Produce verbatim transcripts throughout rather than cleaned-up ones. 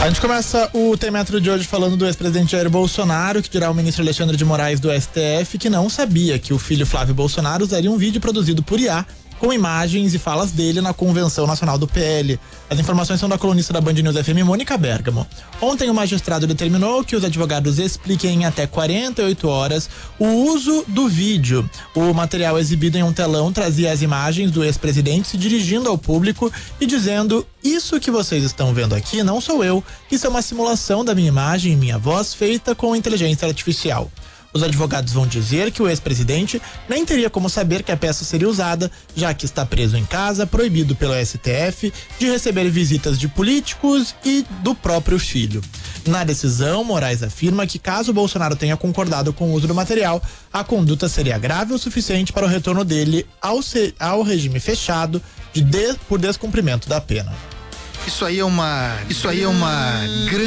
A gente começa o Tem Metro de hoje falando do ex-presidente Jair Bolsonaro, que dirá o ministro Alexandre de Moraes do S T F que não sabia que o filho Flávio Bolsonaro usaria um vídeo produzido por I A com imagens e falas dele na Convenção Nacional do P L. As informações são da colunista da Band News F M, Mônica Bergamo. Ontem o magistrado determinou que os advogados expliquem em até quarenta e oito horas o uso do vídeo. O material exibido em um telão trazia as imagens do ex-presidente se dirigindo ao público e dizendo: isso que vocês estão vendo aqui não sou eu, isso é uma simulação da minha imagem e minha voz feita com inteligência artificial. Os advogados vão dizer que o ex-presidente nem teria como saber que a peça seria usada, já que está preso em casa, proibido pelo S T F de receber visitas de políticos e do próprio filho. Na decisão, Moraes afirma que caso Bolsonaro tenha concordado com o uso do material, a conduta seria grave o suficiente para o retorno dele ao, se, ao regime fechado de de, por descumprimento da pena. Isso aí é uma, isso aí é uma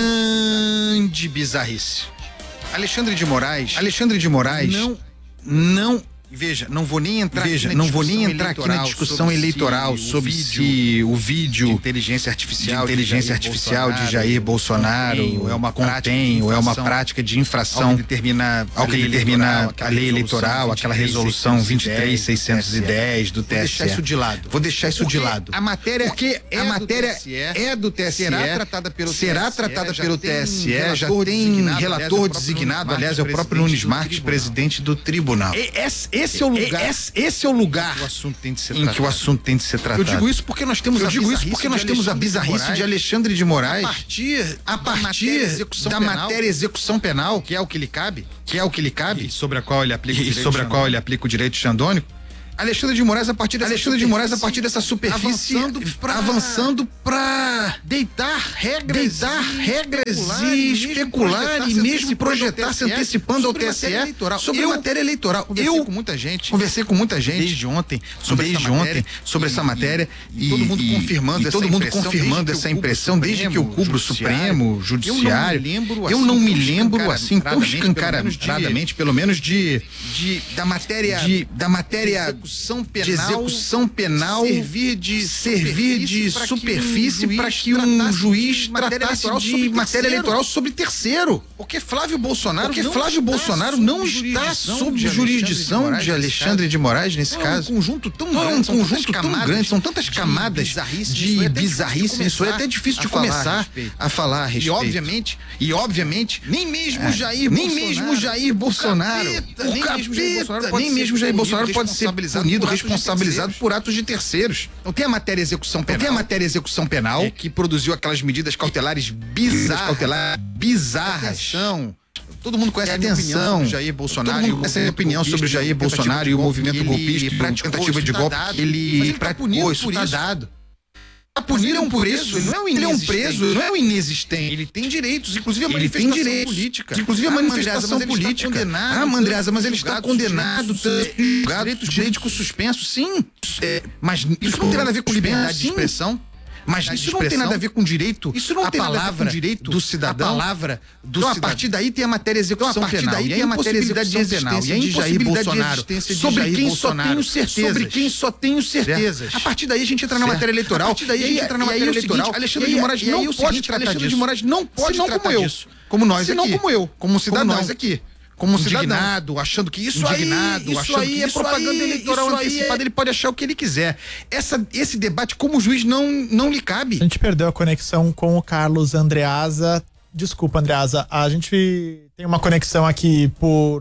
grande bizarrice. Alexandre de Moraes, Alexandre de Moraes, não, não, veja, não vou nem entrar, veja, não vou nem entrar aqui na discussão eleitoral sobre se o vídeo de inteligência artificial, de inteligência artificial de Jair Bolsonaro é uma contém ou é uma prática de infração ao que determina, ao que determina a lei eleitoral, aquela resolução vinte e três mil seiscentos e dez do T S E. Vou deixar isso de lado. Vou deixar isso de lado. A matéria, porque a matéria é do T S E, será tratada pelo será tratada pelo T S E, já tem relator designado, aliás, é o próprio Nunes Marques, presidente do tribunal. Esse é o lugar, esse, esse é o lugar o assunto tem de ser em tratado. que o assunto tem de ser tratado. Eu digo isso porque nós temos, Eu a, digo isso porque nós temos a bizarrice de Alexandre de Moraes a partir, a partir da matéria execução penal, que é o que lhe cabe, que é o que lhe cabe, e sobre a qual ele aplica, e sobre a qual ele aplica o direito xandônico. Alexandre de Moraes a partir dessa Alexandre de Moraes a partir dessa superfície avançando pra, avançando pra deitar regras, deitar regras e especular e mesmo projetar, se antecipando ao T S E sobre a matéria eleitoral. Eu com muita gente, conversei com muita gente desde ontem sobre desde essa matéria, ontem sobre e, essa matéria e, e todo mundo e, confirmando e essa todo mundo confirmando essa impressão desde que eu cubro o Supremo, Judiciário. Eu não me lembro assim tão escancaradamente, pelo menos de da matéria da matéria Execução penal, de execução penal servir de servir de superfície para que um juiz tratasse de matéria eleitoral sobre terceiro. Porque Flávio Bolsonaro, porque Flávio Bolsonaro não está sob jurisdição de Alexandre de Moraes nesse caso. É um conjunto tão grande, um conjunto tão grande, são tantas camadas de bizarrice, isso é até difícil de começar a falar a respeito. E obviamente, e obviamente, nem mesmo Jair, nem mesmo Jair Bolsonaro, o capeta, nem mesmo Jair Bolsonaro pode ser punido, responsabilizado por atos de terceiros. Não tem a matéria execução penal. Não tem a matéria execução penal é. que produziu aquelas medidas cautelares bizarras, cautelares bizarras. Atenção. Todo mundo conhece a minha opinião sobre Jair Bolsonaro. Todo mundo conhece a minha opinião sobre o Jair Bolsonaro e o movimento golpista, tentativa de golpe que ele praticou, isso está dado. A punir é um preso, ele não é um ele é um preso, não é um inexistente. Ele tem direitos, inclusive a manifestação ele tem direitos, política. Inclusive a ah, manifestação Mandreasa, política. Condenado, ah, Mandreasa, mas ele está condenado, julgado, direitos jurídicos suspensos, sim. É, mas isso não tem nada a ver com liberdade de expressão. Mas isso não tem nada a ver com direito. Isso não tem nada a ver com direito do cidadão. A palavra do então, cidadão. A partir daí tem a matéria execução então, a partir penal. Daí tem a matéria execução penal. E a impossibilidade de existência de sobre quem só tenho certeza. Sobre quem só tenho certezas. A partir daí a gente entra na matéria eleitoral. A partir daí a gente entra na matéria eleitoral. Alexandre de Moraes não pode tratar disso. Alexandre de Moraes não pode tratar disso. Como nós aqui. Não como eu. Como cidadãos aqui. Como um indignado, cidadão. Achando que isso indignado, aí, isso achando aí que é isso propaganda aí, eleitoral antecipada, é... ele pode achar o que ele quiser. Essa, esse debate, como juiz, não, não lhe cabe. A gente perdeu a conexão com o Carlos Andreasa. Desculpa, Andreasa, a gente tem uma conexão aqui por...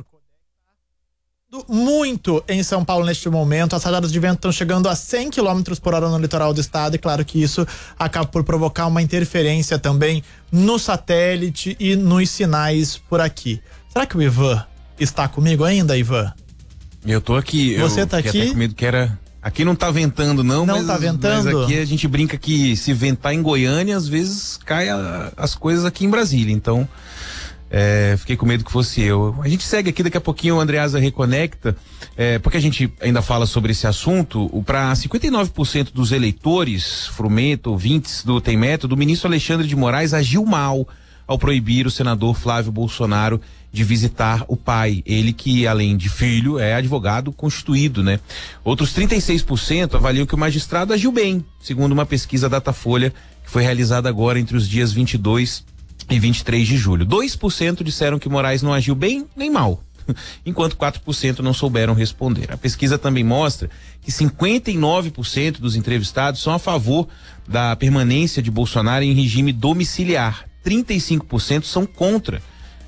muito em São Paulo neste momento. As rajadas de vento estão chegando a cem quilômetros por hora no litoral do estado e claro que isso acaba por provocar uma interferência também no satélite e nos sinais por aqui. Será que o Ivan está comigo ainda, Ivan? Eu tô aqui. Você eu tá aqui? Até com medo que era... Aqui não tá ventando não, não mas, tá ventando? mas aqui a gente brinca que se ventar em Goiânia, às vezes cai a, as coisas aqui em Brasília, então é, fiquei com medo que fosse eu. A gente segue aqui, daqui a pouquinho o Andreasa reconecta, é, porque a gente ainda fala sobre esse assunto. Para cinquenta e nove por cento dos eleitores, frumento, ouvintes do Tem Método, o ministro Alexandre de Moraes agiu mal ao proibir o senador Flávio Bolsonaro de visitar o pai. Ele que, além de filho, é advogado constituído, né? Outros trinta e seis por cento avaliam que o magistrado agiu bem, segundo uma pesquisa Datafolha que foi realizada agora entre os dias vinte e dois e vinte e três de julho. dois por cento disseram que Moraes não agiu bem nem mal, enquanto quatro por cento não souberam responder. A pesquisa também mostra que cinquenta e nove por cento dos entrevistados são a favor da permanência de Bolsonaro em regime domiciliar. trinta e cinco por cento são contra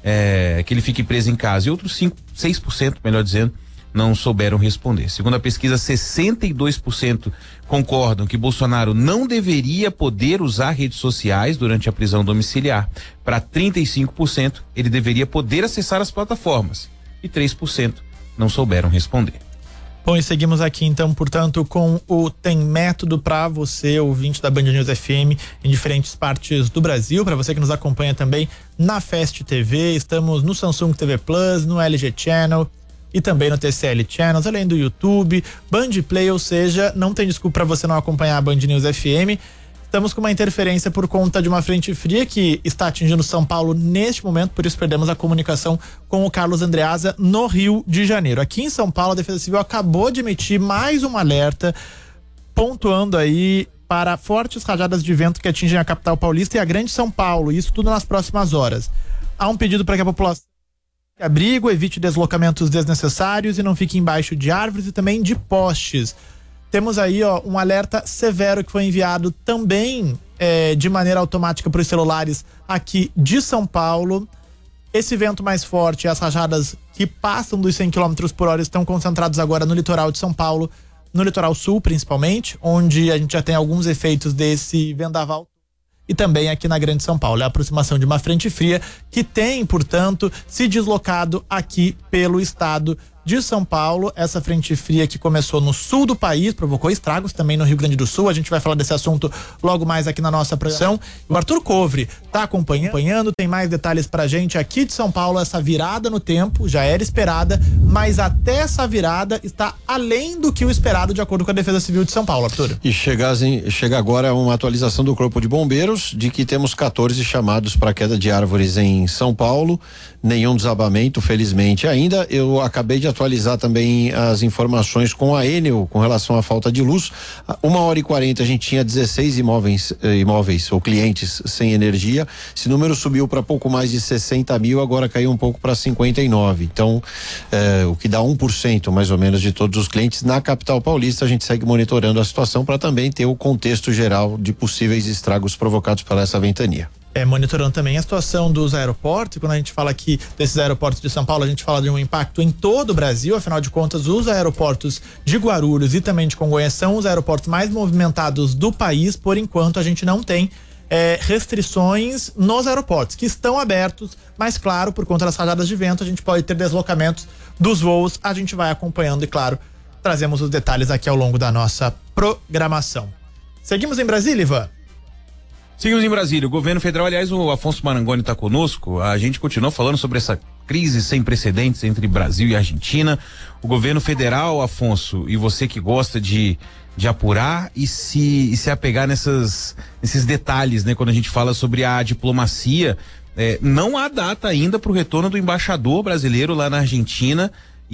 é, que ele fique preso em casa e outros cinco, seis por cento, melhor dizendo, não souberam responder. Segundo a pesquisa, sessenta e dois por cento concordam que Bolsonaro não deveria poder usar redes sociais durante a prisão domiciliar. Para trinta e cinco por cento, ele deveria poder acessar as plataformas. E três por cento não souberam responder. Bom, e seguimos aqui então, portanto, com o Tem Método para você, ouvinte da Band News F M, em diferentes partes do Brasil. Para você que nos acompanha também na Fast T V, estamos no Samsung T V Plus, no L G Channel e também no T C L Channels, além do YouTube, Band Play, ou seja, não tem desculpa para você não acompanhar a Band News F M. Estamos com uma interferência por conta de uma frente fria que está atingindo São Paulo neste momento, por isso perdemos a comunicação com o Carlos Andreasa no Rio de Janeiro. Aqui em São Paulo, a Defesa Civil acabou de emitir mais um alerta, pontuando aí para fortes rajadas de vento que atingem a capital paulista e a Grande São Paulo, isso tudo nas próximas horas. Há um pedido para que a população fique abrigo, evite deslocamentos desnecessários e não fique embaixo de árvores e também de postes. Temos aí, ó, um alerta severo que foi enviado também é, de maneira automática para os celulares aqui de São Paulo. Esse vento mais forte e as rajadas que passam dos cem quilômetros por hora estão concentrados agora no litoral de São Paulo, no litoral sul principalmente, onde a gente já tem alguns efeitos desse vendaval. E também aqui na Grande São Paulo. É a aproximação de uma frente fria que tem, portanto, se deslocado aqui pelo estado de São Paulo. Essa frente fria que começou no sul do país, provocou estragos também no Rio Grande do Sul. A gente vai falar desse assunto logo mais aqui na nossa programação. O Arthur Covre tá acompanhando, tem mais detalhes pra gente aqui de São Paulo. Essa virada no tempo já era esperada, mas até essa virada está além do que o esperado, de acordo com a Defesa Civil de São Paulo, Arthur. E chega, chega agora uma atualização do Corpo de Bombeiros de que temos quatorze chamados para queda de árvores em São Paulo, nenhum desabamento, felizmente ainda. Eu acabei de atualizar também as informações com a Enel com relação à falta de luz. Uma hora e quarenta a gente tinha dezesseis imóveis, eh, imóveis ou clientes sem energia. Esse número subiu para pouco mais de sessenta mil, agora caiu um pouco para cinquenta e nove. Então, eh, o que dá um por cento mais ou menos de todos os clientes na capital paulista. A gente segue monitorando a situação para também ter o contexto geral de possíveis estragos provocados por essa ventania. É, monitorando também a situação dos aeroportos. Quando a gente fala aqui desses aeroportos de São Paulo, a gente fala de um impacto em todo o Brasil. Afinal de contas, os aeroportos de Guarulhos e também de Congonhas são os aeroportos mais movimentados do país. Por enquanto, a gente não tem é, restrições nos aeroportos, que estão abertos, mas claro, por conta das rajadas de vento, a gente pode ter deslocamentos dos voos. A gente vai acompanhando e, claro, trazemos os detalhes aqui ao longo da nossa programação. Seguimos em Brasília, Ivan? Seguimos em Brasília. O governo federal, aliás, o Afonso Marangoni está conosco. A gente continua falando sobre essa crise sem precedentes entre Brasil e Argentina. O governo federal, Afonso, e você que gosta de, de apurar e se, e se apegar nessas, nesses detalhes, né? Quando a gente fala sobre a diplomacia, é, não há data ainda para o retorno do embaixador brasileiro lá na Argentina.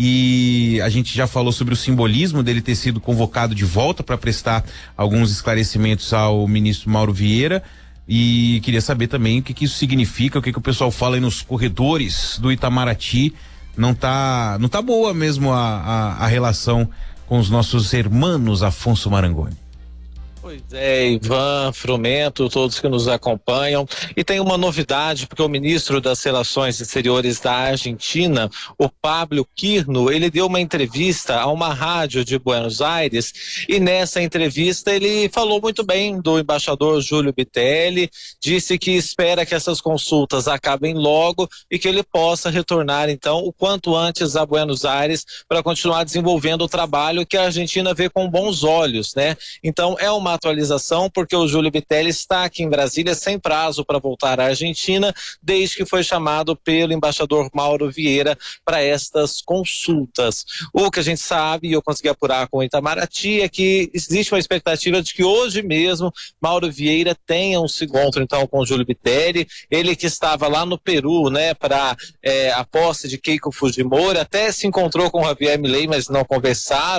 E a gente já falou sobre o simbolismo dele ter sido convocado de volta para prestar alguns esclarecimentos ao ministro Mauro Vieira, e queria saber também o que, que isso significa, o que, que o pessoal fala aí nos corredores do Itamaraty. Não tá, não tá boa mesmo a, a, a relação com os nossos irmãos, Afonso Marangoni. Pois é, Ivan, Frumento, todos que nos acompanham. E tem uma novidade, porque o ministro das Relações Exteriores da Argentina, o Pablo Quirno, ele deu uma entrevista a uma rádio de Buenos Aires, e nessa entrevista ele falou muito bem do embaixador Júlio Bitelli, disse que espera que essas consultas acabem logo e que ele possa retornar então o quanto antes a Buenos Aires para continuar desenvolvendo o trabalho que a Argentina vê com bons olhos, né? Então é uma atualização, porque o Júlio Bitelli está aqui em Brasília sem prazo para voltar à Argentina, desde que foi chamado pelo embaixador Mauro Vieira para estas consultas. O que a gente sabe, e eu consegui apurar com o Itamaraty, é que existe uma expectativa de que hoje mesmo Mauro Vieira tenha um encontro então com o Júlio Bitelli, ele que estava lá no Peru, né, para é, a posse de Keiko Fujimori, até se encontrou com o Javier Milei, mas não conversaram.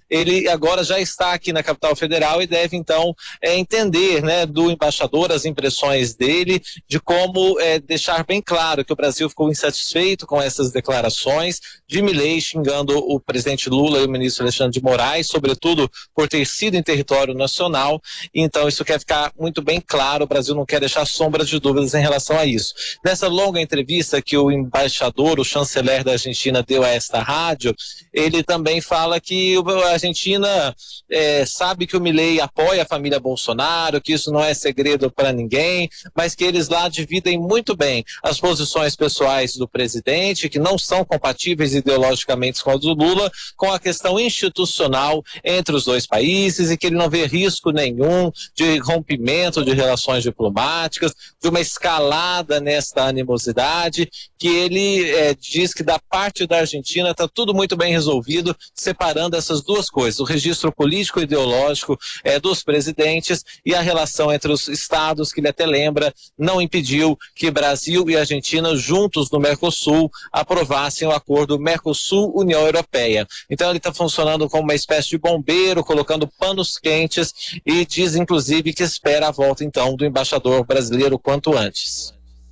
ele agora já está aqui na capital federal e deve então é, entender, né, do embaixador as impressões dele, de como é, deixar bem claro que o Brasil ficou insatisfeito com essas declarações de Milei xingando o presidente Lula e o ministro Alexandre de Moraes, sobretudo por ter sido em território nacional. Então isso quer ficar muito bem claro, o Brasil não quer deixar sombras de dúvidas em relação a isso. Nessa longa entrevista que o embaixador, o chanceler da Argentina deu a esta rádio, ele também fala que a Argentina é, sabe que o Milei apoia a família Bolsonaro, que isso não é segredo para ninguém, mas que eles lá dividem muito bem as posições pessoais do presidente, que não são compatíveis ideologicamente com a do Lula, com a questão institucional entre os dois países, e que ele não vê risco nenhum de rompimento de relações diplomáticas, de uma escalada nesta animosidade, que ele é, diz que da parte da Argentina está tudo muito bem resolvido, separando essas duas coisas, o registro político e ideológico é, dos presidentes e a relação entre os estados, que ele até lembra, não impediu que Brasil e Argentina juntos no Mercosul aprovassem o acordo Mercosul-União Europeia. Então ele está funcionando como uma espécie de bombeiro, colocando panos quentes, e diz inclusive que espera a volta então do embaixador brasileiro quanto antes.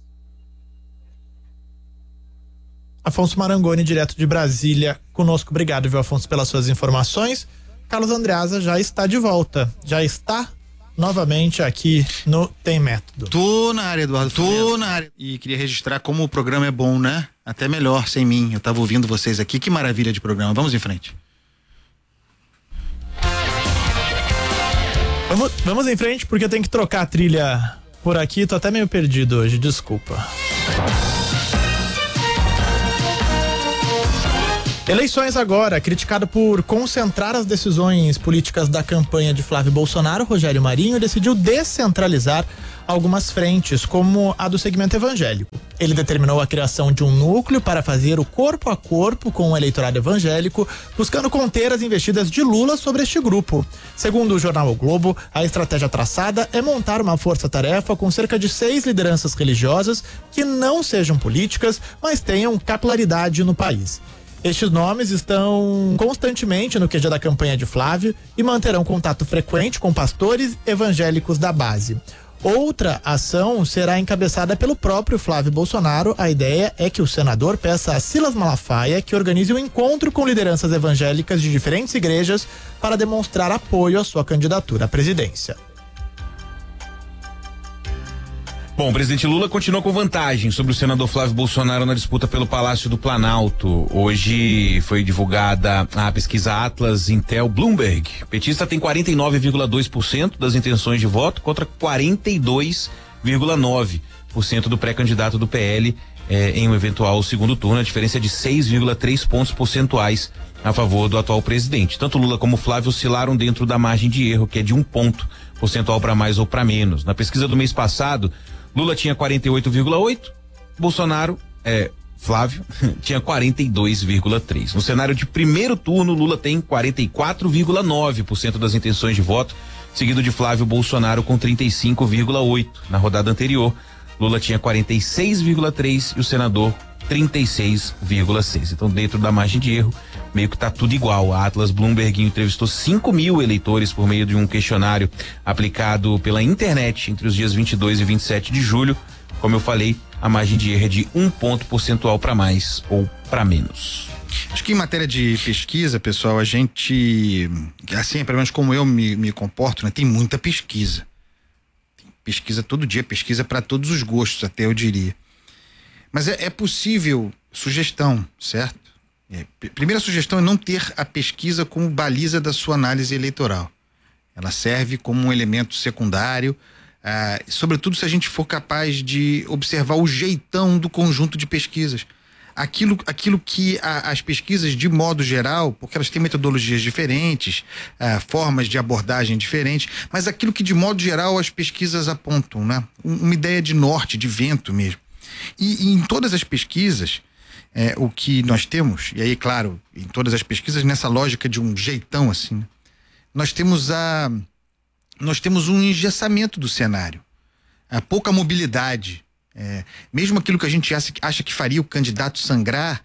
Afonso Marangoni, direto de Brasília, conosco. Obrigado, viu, Afonso, pelas suas informações. Carlos Andreasa já está de volta, já está novamente aqui no Tem Método. Tô na área, Eduardo, tô na área. E queria registrar como o programa é bom, né? Até melhor sem mim, eu tava ouvindo vocês aqui, que maravilha de programa. Vamos em frente. Vamos, vamos em frente, porque eu tenho que trocar a trilha por aqui, tô até meio perdido hoje, desculpa. Eleições agora. Criticado por concentrar as decisões políticas da campanha de Flávio Bolsonaro, Rogério Marinho decidiu descentralizar algumas frentes, como a do segmento evangélico. Ele determinou a criação de um núcleo para fazer o corpo a corpo com o eleitorado evangélico, buscando conter as investidas de Lula sobre este grupo. Segundo o jornal O Globo, a estratégia traçada é montar uma força-tarefa com cerca de seis lideranças religiosas que não sejam políticas, mas tenham capilaridade no país. Estes nomes estão constantemente no Q G da campanha de Flávio e manterão contato frequente com pastores evangélicos da base. Outra ação será encabeçada pelo próprio Flávio Bolsonaro. A ideia é que o senador peça a Silas Malafaia que organize um encontro com lideranças evangélicas de diferentes igrejas para demonstrar apoio à sua candidatura à presidência. Bom, o presidente Lula continua com vantagem sobre o senador Flávio Bolsonaro na disputa pelo Palácio do Planalto. Hoje foi divulgada a pesquisa Atlas Intel Bloomberg. O petista tem quarenta e nove vírgula dois por cento das intenções de voto contra quarenta e dois vírgula nove por cento do pré-candidato do P L eh, em um eventual segundo turno. A diferença é de seis vírgula três pontos percentuais a favor do atual presidente. Tanto Lula como Flávio oscilaram dentro da margem de erro, que é de um ponto percentual para mais ou para menos. Na pesquisa do mês passado, Lula tinha quarenta e oito vírgula oito, Bolsonaro, é, Flávio, tinha quarenta e dois vírgula três. No cenário de primeiro turno, Lula tem quarenta e quatro vírgula nove por cento das intenções de voto, seguido de Flávio Bolsonaro com trinta e cinco vírgula oito. Na rodada anterior, Lula tinha quarenta e seis vírgula três e o senador trinta e seis vírgula seis. Então, dentro da margem de erro, meio que tá tudo igual. A Atlas Bloomberg entrevistou cinco mil eleitores por meio de um questionário aplicado pela internet entre os dias vinte e dois e vinte e sete de julho. Como eu falei, a margem de erro é de um ponto percentual para mais ou para menos. Acho que em matéria de pesquisa, pessoal, a gente, assim, pelo menos como eu me, me comporto, né, tem muita pesquisa. Tem pesquisa todo dia, pesquisa para todos os gostos, até eu diria. Mas é, é possível, sugestão, certo? É, primeira sugestão é não ter a pesquisa como baliza da sua análise eleitoral. Ela serve como um elemento secundário, ah, sobretudo se a gente for capaz de observar o jeitão do conjunto de pesquisas. Aquilo, aquilo que a, as pesquisas, de modo geral, porque elas têm metodologias diferentes, ah, formas de abordagem diferentes, mas aquilo que, de modo geral, as pesquisas apontam, né? Um, uma ideia de norte, de vento mesmo. E, e em todas as pesquisas, é, o que nós temos, e aí, claro, em todas as pesquisas, nessa lógica de um jeitão assim, né? nós temos a nós temos um engessamento do cenário, a pouca mobilidade, é, mesmo aquilo que a gente acha, acha que faria o candidato sangrar,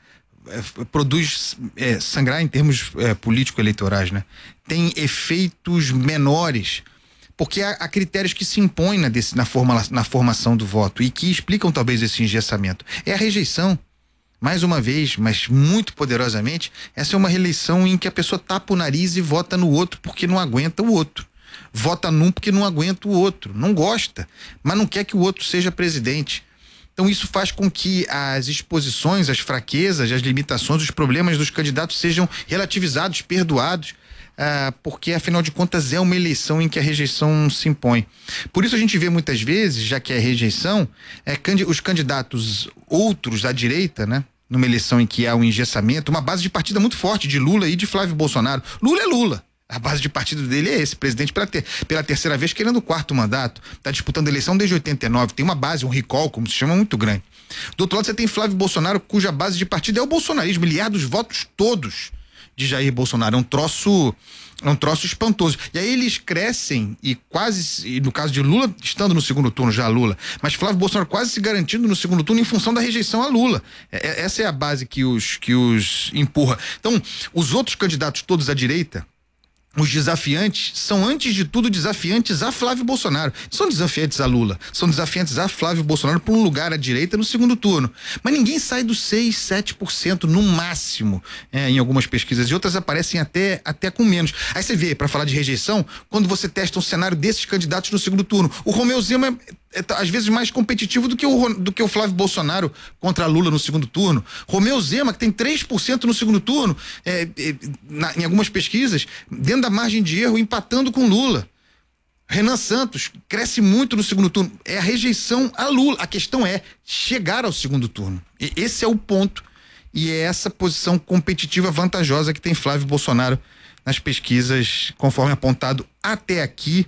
é, produz é, sangrar em termos é, político-eleitorais, né? Tem efeitos menores, porque há, há critérios que se impõem na, desse, na, forma, na formação do voto e que explicam talvez esse engessamento. É a rejeição. Mais uma vez, mas muito poderosamente, essa é uma reeleição em que a pessoa tapa o nariz e vota no outro porque não aguenta o outro. Vota num porque não aguenta o outro. Não gosta, mas não quer que o outro seja presidente. Então isso faz com que as exposições, as fraquezas, as limitações, os problemas dos candidatos sejam relativizados, perdoados, ah, porque afinal de contas é uma eleição em que a rejeição se impõe. Por isso a gente vê muitas vezes, já que é rejeição, é, os candidatos outros da direita, né? Numa eleição em que há um engessamento, uma base de partida muito forte de Lula e de Flávio Bolsonaro. Lula é Lula. A base de partido dele é esse, presidente pela, ter, pela terceira vez querendo o quarto mandato, está disputando a eleição desde oitenta e nove, tem uma base, um recall, como se chama, muito grande. Do outro lado você tem Flávio Bolsonaro, cuja base de partido é o bolsonarismo, ele há dos votos todos de Jair Bolsonaro, é um troço, é um troço espantoso. E aí eles crescem e quase, e no caso de Lula, estando no segundo turno já Lula, mas Flávio Bolsonaro quase se garantindo no segundo turno em função da rejeição a Lula. É, essa é a base que os, que os empurra. Então, os outros candidatos todos à direita, os desafiantes, são antes de tudo desafiantes a Flávio Bolsonaro. São desafiantes a Lula, são desafiantes a Flávio Bolsonaro por um lugar à direita no segundo turno. Mas ninguém sai dos seis, sete por cento no máximo, é, em algumas pesquisas, e outras aparecem até, até com menos. Aí você vê, para falar de rejeição, quando você testa um cenário desses candidatos no segundo turno, o Romeu Zema é, é às vezes mais competitivo do que, o, do que o Flávio Bolsonaro contra Lula no segundo turno. Romeu Zema, que tem três por cento no segundo turno, é, é, na, em algumas pesquisas, dentro da margem de erro, empatando com Lula. Renan Santos cresce muito no segundo turno. É a rejeição a Lula. A questão é chegar ao segundo turno. E esse é o ponto. E é essa posição competitiva vantajosa que tem Flávio Bolsonaro nas pesquisas, conforme apontado até aqui.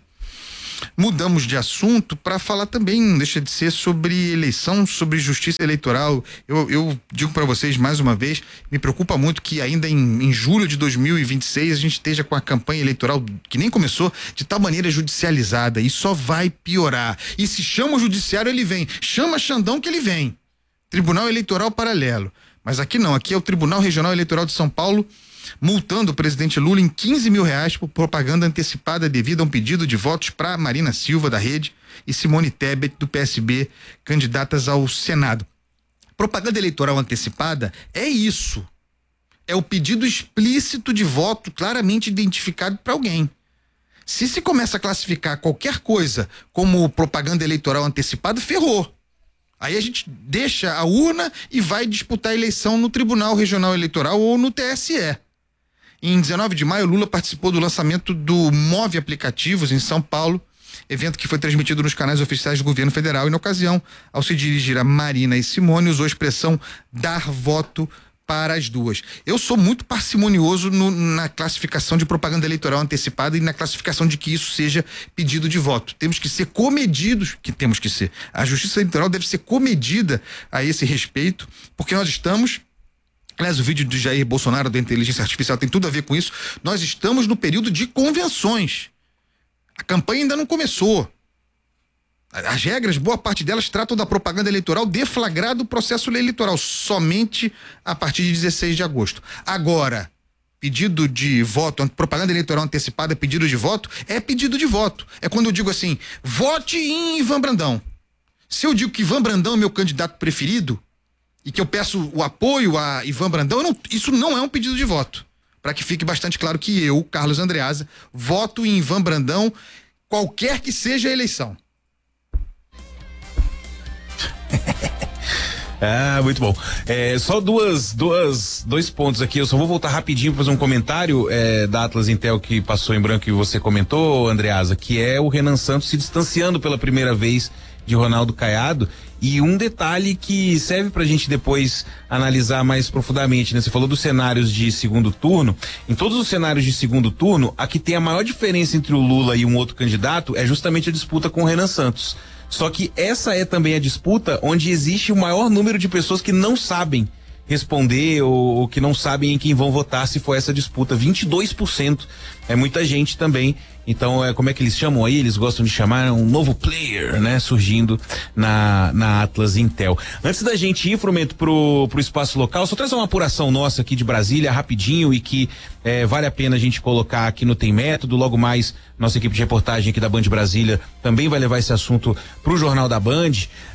Mudamos de assunto para falar também, não deixa de ser, sobre eleição, sobre justiça eleitoral. Eu, eu digo para vocês mais uma vez, me preocupa muito que ainda em, em julho de dois mil e vinte e seis a gente esteja com a campanha eleitoral que nem começou, de tal maneira judicializada, e só vai piorar. E se chama o judiciário, ele vem. Chama Xandão que ele vem. Tribunal Eleitoral Paralelo. Mas aqui não, aqui é o Tribunal Regional Eleitoral de São Paulo, multando o presidente Lula em quinze mil reais por propaganda antecipada devido a um pedido de votos para Marina Silva, da Rede, e Simone Tebet, do P S B, candidatas ao Senado. Propaganda eleitoral antecipada é isso. É o pedido explícito de voto claramente identificado para alguém. Se se começa a classificar qualquer coisa como propaganda eleitoral antecipada, ferrou. Aí a gente deixa a urna e vai disputar a eleição no Tribunal Regional Eleitoral ou no T S E. Em dezenove de maio, Lula participou do lançamento do Move Aplicativos em São Paulo, evento que foi transmitido nos canais oficiais do governo federal, e na ocasião, ao se dirigir a Marina e Simone, usou a expressão dar voto para as duas. Eu sou muito parcimonioso no, na classificação de propaganda eleitoral antecipada e na classificação de que isso seja pedido de voto. Temos que ser comedidos, que temos que ser. A justiça eleitoral deve ser comedida a esse respeito, porque nós estamos... Aliás, o vídeo de Jair Bolsonaro da inteligência artificial tem tudo a ver com isso. Nós estamos no período de convenções. A campanha ainda não começou. As regras, boa parte delas tratam da propaganda eleitoral deflagrada do processo eleitoral, somente a partir de dezesseis de agosto. Agora, pedido de voto, propaganda eleitoral antecipada, pedido de voto, é pedido de voto. É quando eu digo assim, vote em Ivan Brandão. Se eu digo que Ivan Brandão é meu candidato preferido, e que eu peço o apoio a Ivan Brandão, não, isso não é um pedido de voto. Para que fique bastante claro que eu, Carlos Andreasa, voto em Ivan Brandão, qualquer que seja a eleição. Ah, muito bom. É, só duas, duas, dois pontos aqui. Eu só vou voltar rapidinho para fazer um comentário é, da Atlas Intel que passou em branco e você comentou, Andreasa, que é o Renan Santos se distanciando pela primeira vez de Ronaldo Caiado. E um detalhe que serve pra gente depois analisar mais profundamente, né? Você falou dos cenários de segundo turno. Em todos os cenários de segundo turno, a que tem a maior diferença entre o Lula e um outro candidato é justamente a disputa com o Renan Santos. Só que essa é também a disputa onde existe o maior número de pessoas que não sabem responder ou, ou que não sabem em quem vão votar se for essa disputa. vinte e dois por cento é muita gente também Então, é, como é que eles chamam aí? Eles gostam de chamar um novo player, né? Surgindo na, na Atlas Intel. Antes da gente ir, Frumento, pro, pro espaço local, só traz uma apuração nossa aqui de Brasília, rapidinho, e que é, vale a pena a gente colocar aqui no Tem Método. Logo mais, nossa equipe de reportagem aqui da Band Brasília também vai levar esse assunto pro Jornal da Band,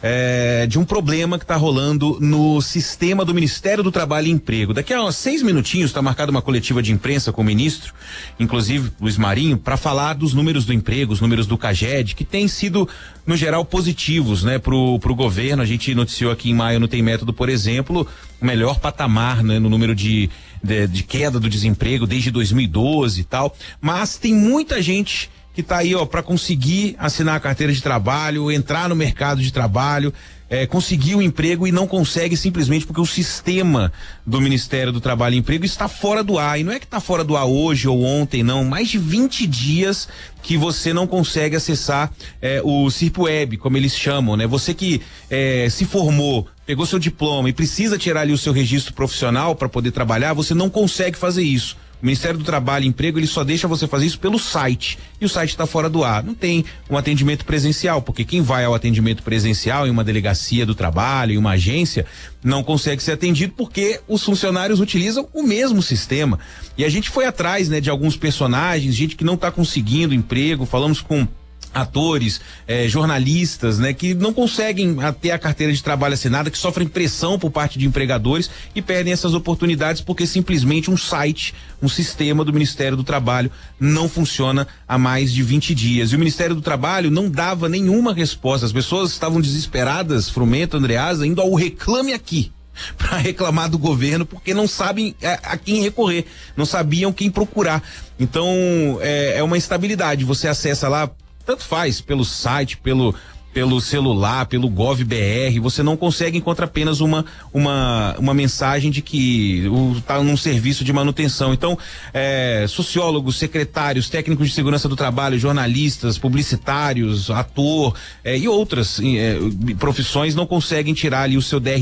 é, de um problema que tá rolando no sistema do Ministério do Trabalho e Emprego. Daqui a uns seis minutinhos tá marcada uma coletiva de imprensa com o ministro, inclusive Luiz Marinho, para falar dos números do emprego, os números do CAGED, que têm sido, no geral, positivos, né, pro, pro governo. A gente noticiou aqui em maio no Tem Método, por exemplo, o melhor patamar, né, no número de, de, de queda do desemprego desde dois mil e doze e tal. Mas tem muita gente que tá aí, ó, para conseguir assinar a carteira de trabalho, entrar no mercado de trabalho, É, conseguir um emprego e não consegue simplesmente porque o sistema do Ministério do Trabalho e Emprego está fora do ar. E não é que está fora do ar hoje ou ontem, não. Mais de vinte dias que você não consegue acessar é, o Sirpweb, como eles chamam, né? Você que é, se formou, pegou seu diploma e precisa tirar ali o seu registro profissional para poder trabalhar, você não consegue fazer isso. O Ministério do Trabalho e Emprego, ele só deixa você fazer isso pelo site, e o site está fora do ar. Não tem um atendimento presencial, porque quem vai ao atendimento presencial em uma delegacia do trabalho, em uma agência, não consegue ser atendido porque os funcionários utilizam o mesmo sistema. E a gente foi atrás, né, de alguns personagens, gente que não está conseguindo emprego. Falamos com atores, eh, jornalistas, né, que não conseguem ter a carteira de trabalho assinada, que sofrem pressão por parte de empregadores e perdem essas oportunidades porque simplesmente um site, um sistema do Ministério do Trabalho não funciona há mais de vinte dias. E o Ministério do Trabalho não dava nenhuma resposta. As pessoas estavam desesperadas, Frumento, Andreasa, indo ao Reclame Aqui para reclamar do governo, porque não sabem a, a quem recorrer, não sabiam quem procurar. Então é, é uma instabilidade. Você acessa lá, tanto faz, pelo site, pelo pelo celular, pelo GovBR, você não consegue encontrar apenas uma uma uma mensagem de que o, tá num serviço de manutenção. Então, é, sociólogos, secretários, técnicos de segurança do trabalho, jornalistas, publicitários, ator, é, e outras é, profissões não conseguem tirar ali o seu D R